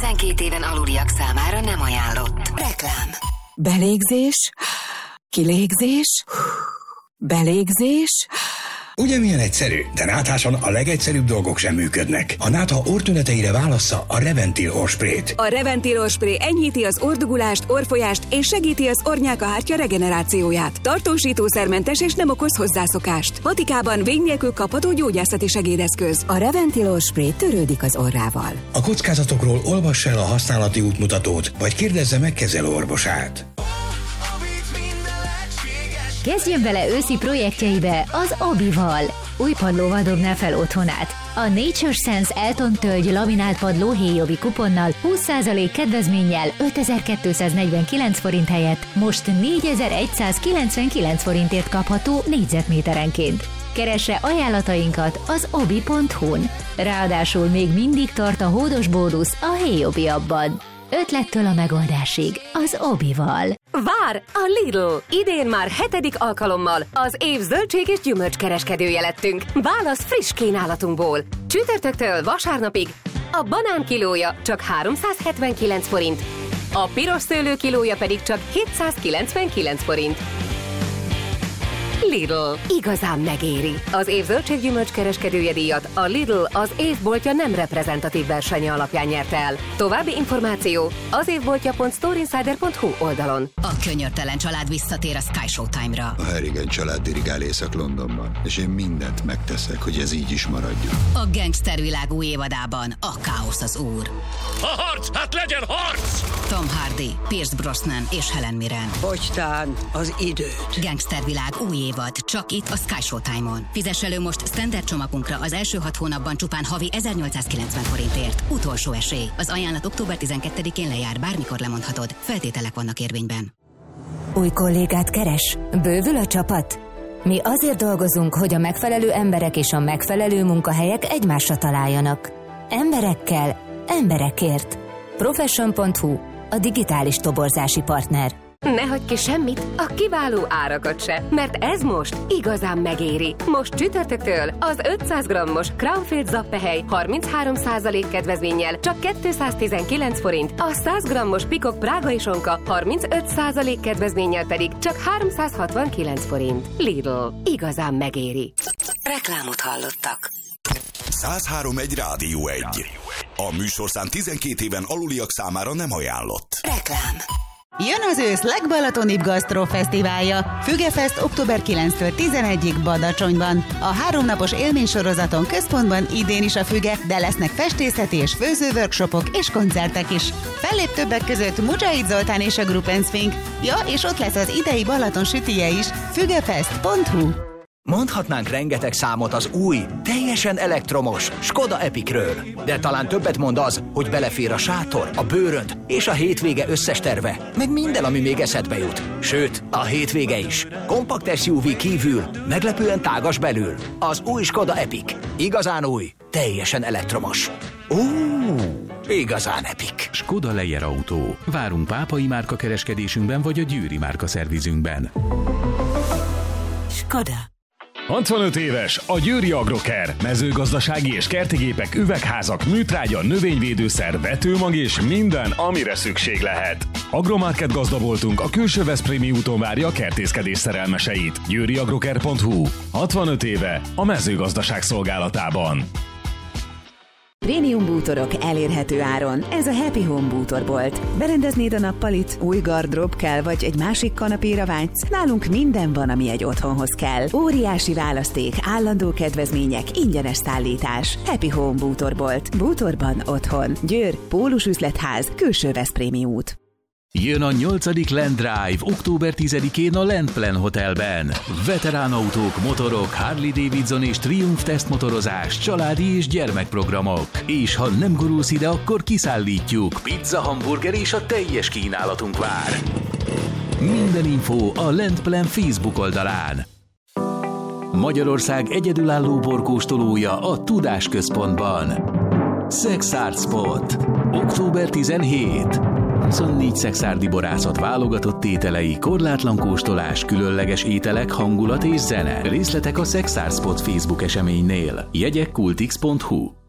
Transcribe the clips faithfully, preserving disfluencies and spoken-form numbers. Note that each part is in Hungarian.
tizenkét éven aluliak számára nem ajánlott. Reklám. Belégzés, kilégzés, belégzés. Ugye milyen egyszerű, de nátháson a legegyszerűbb dolgok sem működnek. A nátha orrtüneteire válassza a Reventil orrsprayt. A Reventil orrspray enyhíti az orrdugulást, orrfolyást és segíti az orrnyálkahártya regenerációját. Tartósítószermentes és nem okoz hozzászokást. Patikában vég nélkül kapható gyógyászati segédeszköz. A Reventil orrspray törődik az orrával. A kockázatokról olvass el a használati útmutatót, vagy kérdezze meg kezelőorvosát. Kezdjön bele őszi projektjeibe az Obival. Új padlóval dobná fel otthonát. A Nature Sense Elton tölgy laminált padló héjobi kuponnal húsz százalék kedvezménnyel ötezer-kétszáznegyvenkilenc forint helyett most négyezer-egyszázkilencvenkilenc forintért kapható négyzetméterenként. Keresse ajánlatainkat az obi pont hu-n. Ráadásul még mindig tart a hódos bónusz a héjobi abban. Ötlettől a megoldásig az Obival. Vár a Lidl! Idén már hetedik alkalommal az év zöldség és gyümölcs kereskedője lettünk. Válasz friss kínálatunkból. Csütörtöktől vasárnapig a banán kilója csak háromszázhetvenkilenc forint, a piros szőlő kilója pedig csak hétszázkilencvenkilenc forint. Lidl. Igazán megéri. Az év zöldséggyümölcs kereskedője díjat a Lidl az évboltja nem reprezentatív versenye alapján nyerte el. További információ az évboltja pont storeinsider pont hu oldalon. A könyörtelen család visszatér a Sky Showtime-ra. A Harrigan család dirigál Észak-Londonban, és én mindent megteszek, hogy ez így is maradjon. A gangstervilág új évadában a káosz az úr. A harc! Hát legyen harc! Tom Hardy, Pierce Brosnan és Helen Mirren. Fogytán az időt. Gangstervilág új évad, csak itt a Sky Showtime-on. Fizess elő most standard csomagunkra az első hat hónapban csupán havi ezernyolcszázkilencven forintért. Utolsó esély. Az ajánlat október tizenkettedikén lejár, bármikor lemondhatod. Feltételek vannak érvényben. Új kollégát keres? Bővül a csapat? Mi azért dolgozunk, hogy a megfelelő emberek és a megfelelő munkahelyek egymásra találjanak. Emberekkel, emberekért. Profession pont hu, a digitális toborzási partner. Ne hagyj ki semmit, a kiváló árakat se, mert ez most igazán megéri. Most csütörtöktől az ötszáz grammos Crownfield zappehely harminchárom százalék kedvezménnyel csak kétszáztizenkilenc forint, a száz grammos Pikok prágai sonka harmincöt százalék kedvezménnyel pedig csak háromszázhatvankilenc forint. Lidl. Igazán megéri. Reklámot hallottak. száz három egy Rádió egy. A műsorszám tizenkét éven aluliak számára nem ajánlott. Reklám. Jön az ősz legbalatonibb gasztrofesztiválja. Fügefest október kilencedikétől tizenegyedikéig Badacsonyban. A háromnapos élménysorozaton központban idén is a Füge, de lesznek festészeti és főző workshopok és koncertek is. Fellép többek között Mujahid Zoltán és a Group and Swing. Ja, és ott lesz az idei Balaton sütije is. fügefest pont hu. Mondhatnánk rengeteg számot az új, teljesen elektromos Skoda Epicről. De talán többet mond az, hogy belefér a sátor, a bőrönd és a hétvége összes terve, meg minden, ami még eszedbe jut. Sőt, a hétvége is. Kompakt es u vé kívül, meglepően tágas belül. Az új Skoda Epic. Igazán új, teljesen elektromos. Ó, igazán epic. Skoda Lejer Autó. Várunk Pápai márka kereskedésünkben vagy a Győri márka szervizünkben. Skoda. hatvanöt éves a Győri Agrocare. Mezőgazdasági és kertigépek, üvegházak, műtrágya, növényvédőszer, vetőmag és minden, amire szükség lehet. Agromarket gazda voltunk, a külső Veszprémi úton várja a kertészkedés szerelmeseit. győri agrocare pont hu. hatvanöt éve a mezőgazdaság szolgálatában. Prémium bútorok elérhető áron. Ez a Happy Home bútorbolt. Berendeznéd a nappalit, új gardrób kell, vagy egy másik kanapéra vágysz? Nálunk minden van, ami egy otthonhoz kell. Óriási választék, állandó kedvezmények, ingyenes szállítás. Happy Home bútorbolt. Bútorban otthon. Győr, Pólus üzletház, külső Veszprémi út. Jön a nyolcadik Land Drive október tizedikén a Land Plan Hotelben. Veteránautók, motorok, Harley Davidson és Triumph tesztmotorozás, családi és gyermekprogramok. És ha nem gurulsz ide, akkor kiszállítjuk. Pizza, hamburger és a teljes kínálatunk vár. Minden info a Land Plan Facebook oldalán. Magyarország egyedülálló borkóstolója a Tudás Központban. Sex Art Spot. október tizenhetedike. huszonnégy szexárdi borászat válogatott ételei, korlátlan kóstolás, különleges ételek, hangulat és zene. Részletek a Sex Art Spot Facebook eseménynél. Jegyek kultix pont hu.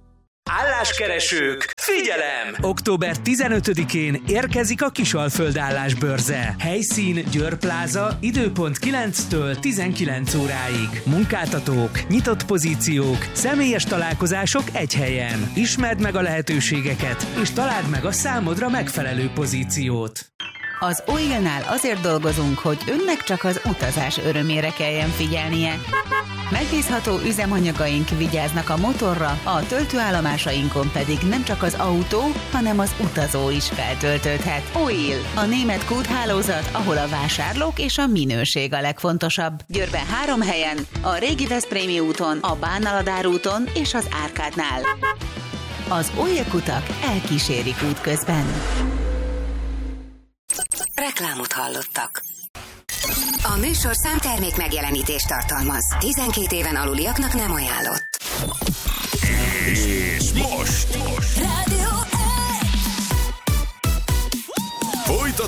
Álláskeresők, figyelem! október tizenötödikén érkezik a Kisalföld állásbörze. Helyszín Győr Pláza, időpont kilenctől tizenkilenc óráig. Munkáltatók, nyitott pozíciók, személyes találkozások egy helyen. Ismerd meg a lehetőségeket, és találd meg a számodra megfelelő pozíciót. Az Oilnál azért dolgozunk, hogy önnek csak az utazás örömére kelljen figyelnie. Megbízható üzemanyagaink vigyáznak a motorra, a töltőállomásainkon pedig nem csak az autó, hanem az utazó is feltöltődhet. Oil, a német kúthálózat, ahol a vásárlók és a minőség a legfontosabb. Győrben három helyen, a régi Veszprémi úton, a Bánnaladár úton és az Árkádnál. Az Oil kutak elkísérik útközben. Reklámot hallottak. A műsorszám termék megjelenítést tartalmaz. tizenkét éven aluliaknak nem ajánlott. És most, most. Rádió